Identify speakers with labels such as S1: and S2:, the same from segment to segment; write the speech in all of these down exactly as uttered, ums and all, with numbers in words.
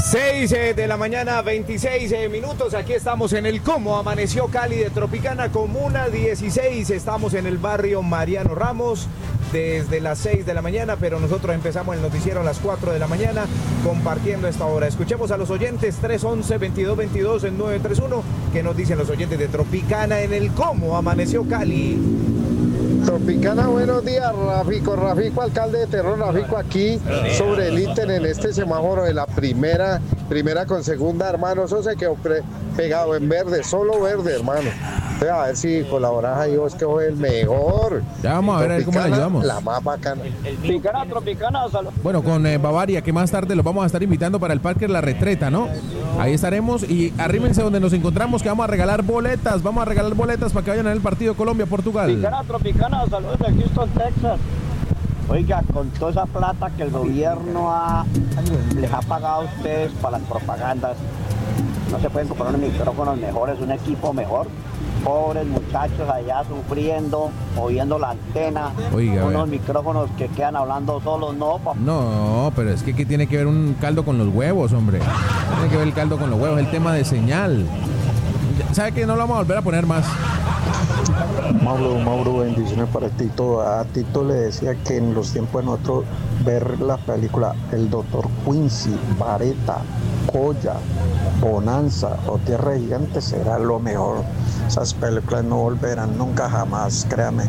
S1: seis eh, de la mañana, veintiséis eh, minutos. Aquí estamos en el Cómo Amaneció Cali de Tropicana, Comuna dieciséis. Estamos en el barrio Mariano Ramos desde las seis de la mañana, pero nosotros empezamos el noticiero a las cuatro de la mañana compartiendo esta hora. Escuchemos a los oyentes tres once, veintidós veintidós en nueve tres uno. ¿Qué nos dicen los oyentes de Tropicana en el Cómo Amaneció Cali?
S2: Tropicana, buenos días, Rafico, Rafico, alcalde de Terror, Rafico aquí sobre el ítem en este semáforo de la primera, primera con segunda, hermano, eso se quedó pre- pegado en verde, solo verde, hermano. A ver si colaboras ahí vos que fue el mejor.
S3: Ya vamos a ver, a ver cómo le ayudamos.
S2: La más bacana.
S4: Tropicana, Tropicana, salud.
S3: Bueno, con eh, Bavaria, que más tarde los vamos a estar invitando para el Parque La Retreta, ¿no? Ahí estaremos y arrímense donde nos encontramos, que vamos a regalar boletas, vamos a regalar boletas para que vayan al partido Colombia-Portugal.
S4: Tropicana, Tropicana, saludos de Houston, Texas. Oiga, con toda esa plata que el gobierno ha, les ha pagado a ustedes para las propagandas, ¿no se pueden comprar unos micrófonos mejores, un equipo mejor? Pobres muchachos allá sufriendo, moviendo la antena,
S3: Oiga,
S4: unos
S3: vea.
S4: micrófonos que quedan hablando solos, no, papá.
S3: No, pero es que ¿qué tiene que ver un caldo con los huevos, hombre? Tiene que ver el caldo con los huevos, el tema de señal. ¿Sabe qué? No lo vamos a volver a poner más.
S5: Mauro, Mauro, bendiciones para Tito. A Tito le decía que en los tiempos de nosotros ver la película El Doctor Quincy, Vareta, Coya, Bonanza o Tierra Gigante será lo mejor. Esas películas no volverán nunca jamás, créame.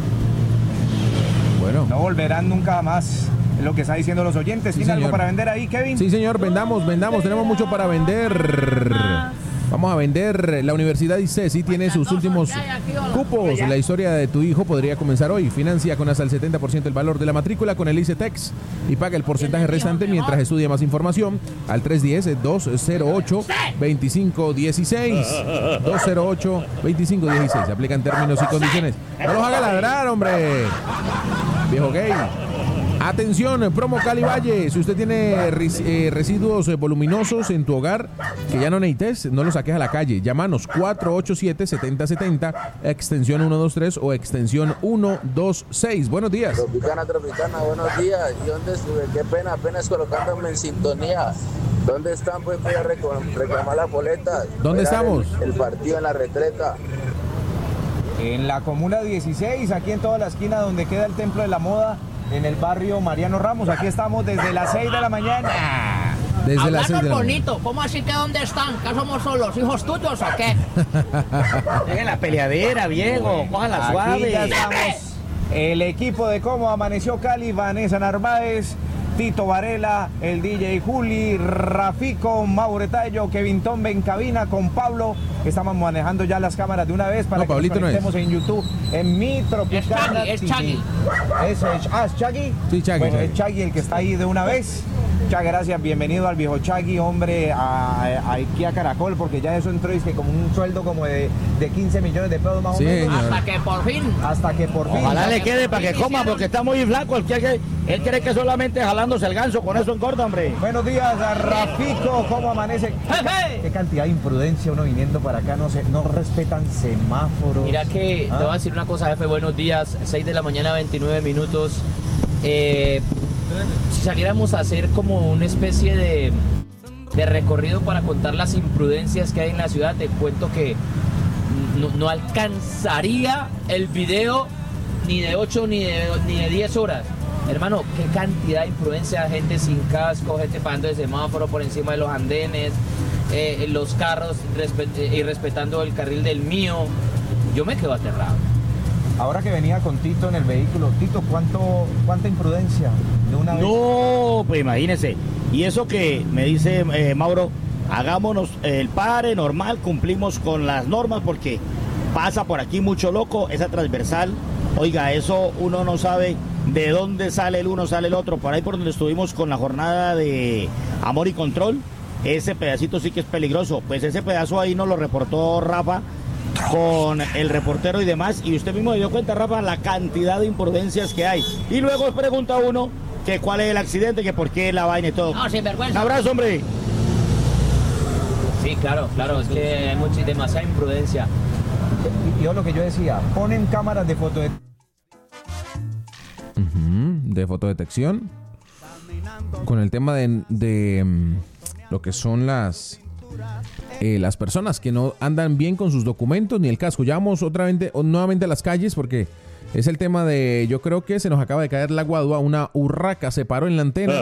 S3: Bueno.
S1: No volverán nunca más. Es lo que está diciendo los oyentes. ¿Tiene
S3: Sí,
S1: algo
S3: señor.
S1: para vender ahí, Kevin?
S3: Sí, señor, vendamos, vendamos, tenemos mucho para vender. Vamos a vender. La Universidad ICESI tiene sus últimos cupos. La historia de tu hijo podría comenzar hoy. Financia con hasta el setenta por ciento del valor de la matrícula con el ICETEX y paga el porcentaje restante mientras estudia. Más información al tres uno cero, dos cero ocho, dos cinco uno seis. dos cero ocho, dos cinco uno seis. Se aplican términos y condiciones. No los haga ladrar, hombre. Viejo gay. Atención, promo Cali Valle. Si usted tiene res- eh, residuos eh, voluminosos en tu hogar que ya no necesites, no los saques a la calle. Llámanos cuatro ocho siete, siete cero siete cero, extensión ciento veintitrés o extensión ciento veintiséis. Buenos días.
S6: Tropicana, Tropicana, buenos días. ¿Y dónde estuve? Qué pena, apenas colocándome en sintonía. ¿Dónde están? Pues voy a reclam- reclamar las boletas.
S3: ¿Dónde
S6: Voy a ver
S3: estamos?
S6: El, el partido en La Retreta.
S1: En la Comuna dieciséis, aquí en toda la esquina donde queda el Templo de la Moda, en el barrio Mariano Ramos. Aquí estamos desde las seis de la mañana.
S3: Desde las seis de la mañana.
S7: bonito, ¿cómo así que dónde están? ¿Que somos solos hijos tuyos o qué?
S4: Dejen la peleadera, viejo, cójala
S1: Aquí
S4: suave.
S1: ya estamos. El equipo de Cómo Amaneció Cali, Vanessa Narváez, Tito Varela, el D J Juli, Rafico, Mauro Tallo, Kevin Tombe en cabina con Pablo. Estamos manejando ya las cámaras de una vez para
S3: No,
S1: que
S3: Pablito no
S1: nos
S3: es.
S1: conectemos en YouTube, en mi Tropicana
S7: Es
S1: T V.
S7: Chagui, es
S1: Eso es. Ah, ¿es Chagui?
S3: Sí, Chagui,
S1: Bueno,
S3: Chagui.
S1: es Chagui el que está ahí de una vez. Muchas gracias, bienvenido al viejo Chagui, hombre, a, a IKEA Caracol, porque ya eso entró, es que como un sueldo como de, de quince millones de pesos más
S3: Sí,
S1: o menos.
S3: señor.
S7: hasta que por fin.
S1: Hasta que por fin.
S4: Ojalá le quede para que coma, porque está muy flaco. Él cree, él cree que solamente jalándose el ganso, con eso engorda, hombre.
S1: Buenos días, a Rafico, ¿cómo amanece? Qué cantidad de imprudencia uno viniendo para acá, no se, no respetan semáforos.
S8: Mira que
S1: Ah.
S8: te voy a decir una cosa, jefe, buenos días, seis de la mañana, veintinueve minutos. Eh, si saliéramos a hacer como una especie de, de recorrido para contar las imprudencias que hay en la ciudad, te cuento que no, no alcanzaría el video ni de ocho ni de, ni de diez horas. Hermano, qué cantidad de imprudencia, gente sin casco, gente pagando el semáforo por encima de los andenes, eh, los carros respe- y respetando el carril del mío. Yo me quedo aterrado.
S1: Ahora que venía con Tito en el vehículo, Tito, ¿cuánto, ¿cuánta imprudencia de una vez?
S4: No, pues imagínese. Y eso que me dice eh, Mauro, hagámonos el pare normal, cumplimos con las normas porque pasa por aquí mucho loco, esa transversal. Oiga, eso uno no sabe de dónde sale el uno, sale el otro. Por ahí por donde estuvimos con la jornada de Amor y Control, ese pedacito sí que es peligroso. Pues ese pedazo ahí nos lo reportó Rafa con el reportero y demás, y usted mismo se dio cuenta, Rafa, la cantidad de imprudencias que hay. Y luego pregunta uno que cuál es el accidente, que por qué la vaina y todo.
S7: No, sin
S4: Un
S7: vergüenza.
S4: abrazo, hombre.
S8: Sí, claro, claro, es que hay mucha, demasiada imprudencia.
S1: Y yo lo que yo decía, ponen cámaras de foto de...
S3: Ujú, de fotodetección. Con el tema de, de, mm, lo que son las eh, las personas que no andan bien con sus documentos ni el casco. Ya vamos otra vez, nuevamente a las calles porque es el tema de, yo creo que se nos acaba de caer la guadua, una urraca se paró en la antena.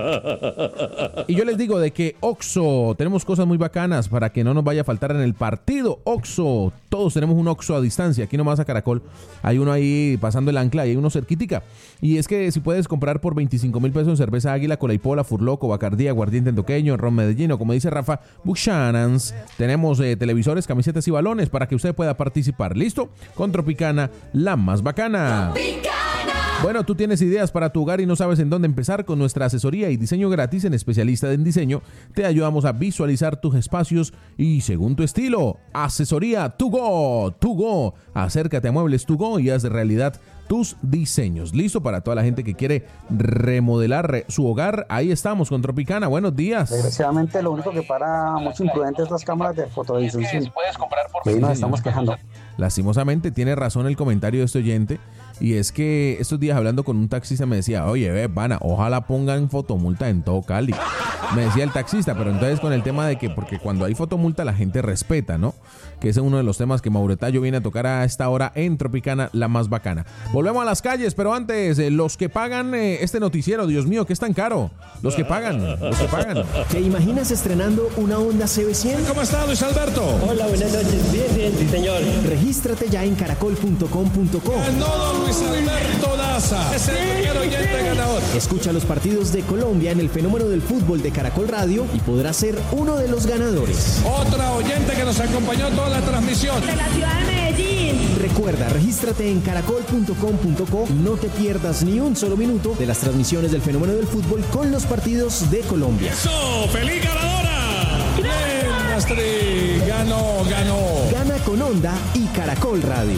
S3: Y yo les digo de que Oxxo, tenemos cosas muy bacanas para que no nos vaya a faltar en el partido. Oxxo, todos tenemos un Oxxo a distancia, aquí nomás a Caracol, hay uno ahí pasando el ancla y hay uno cerquitica. Y es que si puedes comprar por veinticinco mil pesos en cerveza Águila, Colaipola, Furloco, Bacardí, Aguardiente Antoqueño, Ron Medellín, o como dice Rafa, Buchanan's, tenemos eh, televisores, camisetas y balones para que usted pueda participar. ¿Listo? Con Tropicana, la más bacana. Bueno, tú tienes ideas para tu hogar y no sabes en dónde empezar. Con nuestra asesoría y diseño gratis en Especialista en Diseño, te ayudamos a visualizar tus espacios y según tu estilo. Asesoría To Go, To Go. Acércate a Muebles To Go y haz de realidad tus diseños. Listo para toda la gente que quiere remodelar su hogar. Ahí estamos con Tropicana. Buenos días.
S9: Desgraciadamente lo único que para mucho imprudente es las cámaras de fotovisualización. Puedes comprar por ahí nos estamos quejando.
S3: Lastimosamente tiene razón el comentario de este oyente, y es que estos días hablando con un taxista me decía, oye, ve, pana, ojalá pongan fotomulta en todo Cali. Me decía el taxista, pero entonces con el tema de que, porque cuando hay fotomulta la gente respeta, ¿no? Que ese es uno de los temas que Mauro Tallo viene a tocar a esta hora en Tropicana, la más bacana. Volvemos a las calles, pero antes, eh, los que pagan eh, este noticiero, Dios mío, ¿qué es tan caro? Los que pagan, los que pagan.
S10: ¿Te imaginas estrenando una Honda C B cien?
S11: ¿Cómo está, Luis Alberto?
S10: Hola, buenas noches. Bien, bien, sí, señor. Regístrate ya en caracol punto com punto co.
S11: Ganó Luis Alberto Daza. Es el primer oyente ganador.
S10: Escucha los partidos de Colombia en el fenómeno del fútbol de Caracol Radio y podrás ser uno de los ganadores.
S11: Otra oyente que nos acompañó toda la transmisión.
S12: De la ciudad de Medellín.
S10: Recuerda, regístrate en caracol punto com punto co y no te pierdas ni un solo minuto de las transmisiones del fenómeno del fútbol con los partidos de Colombia.
S11: ¡Eso! ¡Feliz ganadora! ¡Bien, Astrid! ¡Ganó, ganó!
S10: Gana con Honda y Caracol Radio.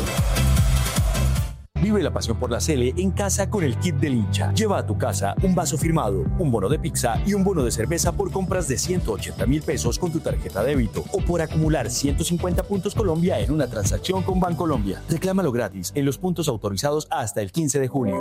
S13: Vive la pasión por la Sele en casa con el kit del hincha. Lleva a tu casa un vaso firmado, un bono de pizza y un bono de cerveza por compras de ciento ochenta mil pesos con tu tarjeta débito o por acumular ciento cincuenta puntos Colombia en una transacción con Bancolombia. Reclámalo gratis en los puntos autorizados hasta el quince de julio.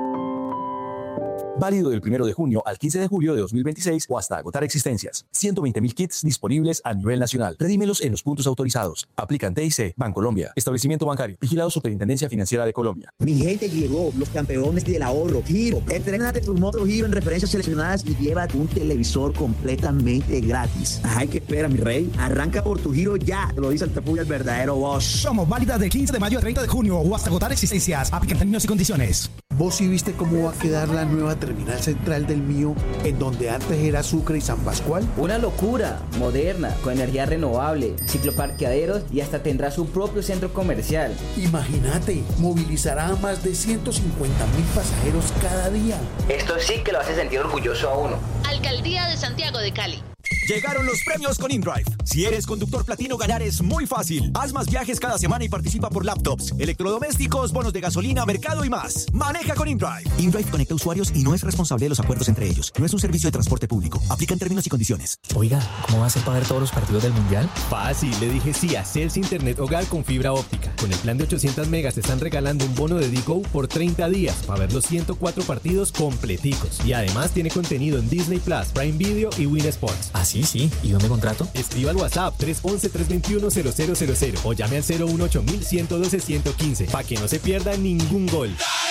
S13: Válido del primero de junio al quince de julio de dos mil veintiséis o hasta agotar existencias. ciento veinte mil kits disponibles a nivel nacional. Redímelos en los puntos autorizados. Aplican T I C, Bancolombia. Establecimiento bancario. Vigilado Superintendencia Financiera de Colombia.
S14: Mi gente, llegó los campeones del ahorro. Giro. Entrénate tu moto Giro en referencias seleccionadas y llévate un televisor completamente gratis. Ay, ¿qué espera, mi rey? Arranca por tu Giro ya. Te lo dice el Tapuya, el verdadero boss.
S15: Somos válidas del quince de mayo al treinta de junio o hasta agotar existencias. Aplican términos y condiciones.
S16: ¿Vos sí viste cómo va a quedar la nueva terminal central del Mío, en donde antes era Sucre y San Pascual?
S17: Una locura, moderna, con energía renovable, cicloparqueaderos y hasta tendrá su propio centro comercial.
S16: Imagínate, movilizará a más de ciento cincuenta mil pasajeros cada día.
S17: Esto sí que lo hace sentir orgulloso a uno.
S18: Alcaldía de Santiago de Cali.
S19: Llegaron los premios con InDrive. Si eres conductor platino, ganar es muy fácil. Haz más viajes cada semana y participa por laptops, electrodomésticos, bonos de gasolina, mercado y más. Maneja con InDrive. InDrive conecta usuarios y no es responsable de los acuerdos entre ellos. No es un servicio de transporte público. Aplican términos y condiciones.
S20: Oiga, ¿cómo va a ser para ver todos los partidos del Mundial?
S21: Fácil, le dije sí a Celsi Internet Hogar con fibra óptica. Con el plan de ochocientos megas te están regalando un bono de Digo por treinta días para ver los ciento cuatro partidos completicos. Y además tiene contenido en Disney Plus, Prime Video y Win Sports.
S20: Ah, sí, sí. ¿Y dónde contrato?
S21: Escriba al WhatsApp tres once, tres veintiuno, cero cero cero cero o llame al cero uno ocho mil ciento doce ciento quince para que no se pierda ningún gol.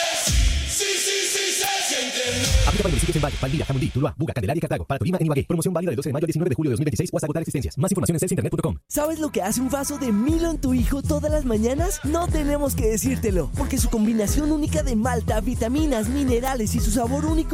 S21: Aplica para municipios en Valle, Valdivia, Jamundí, Tuluá, Buga, Candelaria y Cartago. Para Tolima, en Ibagué. Promoción válida del doce de mayo al diecinueve de julio de dos mil veintiséis o hasta agotar existencias. Más información en celsi internet punto com.
S22: ¿Sabes lo que hace un vaso de Milo en tu hijo todas las mañanas? No tenemos que decírtelo, porque su combinación única de malta, vitaminas, minerales y su sabor único